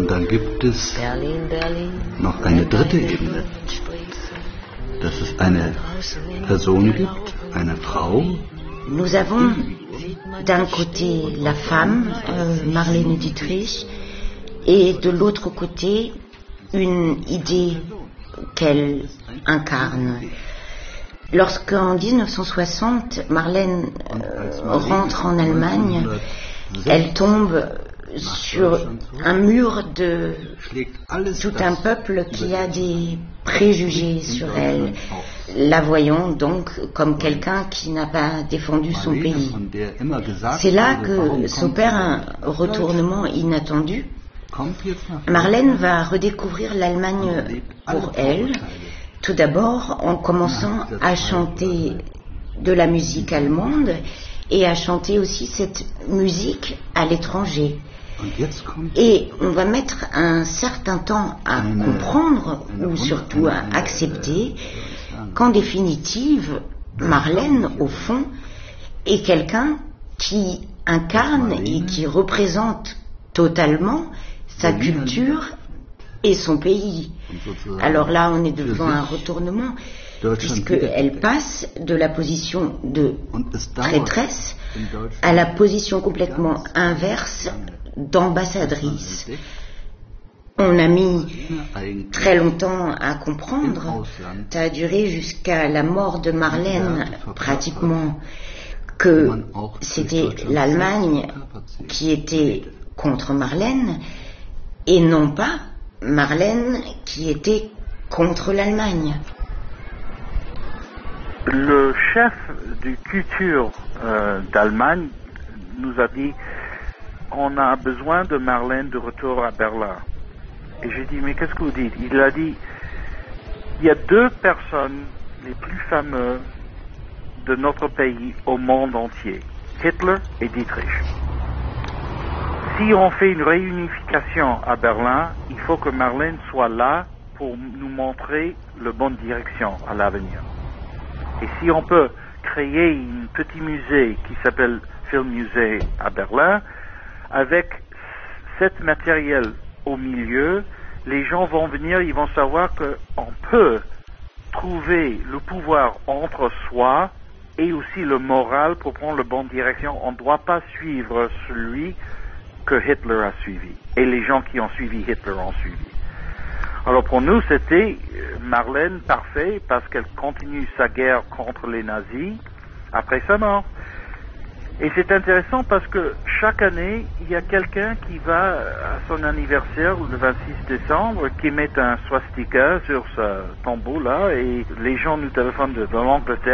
Und dann gibt es noch eine dritte Ebene, dass es eine Person gibt, eine Frau. Nous avons d'un côté la femme, Marlène Dietrich, et de l'autre côté une idée qu'elle incarne. Lorsqu'en 1960, Marlène rentre en Allemagne, elle tombe sur un mur de tout un peuple qui a des préjugés sur elle, la voyant donc comme quelqu'un qui n'a pas défendu son pays. C'est là que s'opère un retournement inattendu. Marlène va redécouvrir l'Allemagne pour elle, tout d'abord en commençant à chanter de la musique allemande et à chanter aussi cette musique à l'étranger. Et on va mettre un certain temps à comprendre, ou surtout à accepter, qu'en définitive, Marlène, au fond, est quelqu'un qui incarne et qui représente totalement sa culture et son pays. Alors là, on est devant un retournement, puisqu'elle passe de la position de prêtresse à la position complètement inverse d'ambassadrice. On a mis très longtemps à comprendre, ça a duré jusqu'à la mort de Marlène pratiquement, que c'était l'Allemagne qui était contre Marlène et non pas Marlène qui était contre l'Allemagne. Le chef du culture d'Allemagne nous a dit on a besoin de Marlène de retour à Berlin. Et j'ai dit mais qu'est-ce que vous dites? Il a dit il y a deux personnes les plus fameuses de notre pays au monde entier, Hitler et Dietrich. Si on fait une réunification à Berlin, il faut que Marlène soit là pour nous montrer la bonne direction à l'avenir. Et si on peut créer un petit musée qui s'appelle Filmmusee à Berlin, avec cet matériel au milieu, les gens vont venir, ils vont savoir qu'on peut trouver le pouvoir entre soi et aussi le moral pour prendre la bonne direction. On ne doit pas suivre celui que Hitler a suivi. Et les gens qui ont suivi Hitler ont suivi. Alors pour nous, c'était Marlène parfait parce qu'elle continue sa guerre contre les nazis après sa mort. Et c'est intéressant parce que chaque année, il y a quelqu'un qui va à son anniversaire, le 26 décembre, qui met un swastika sur ce tombeau-là et les gens nous téléphonent de l'Angleterre.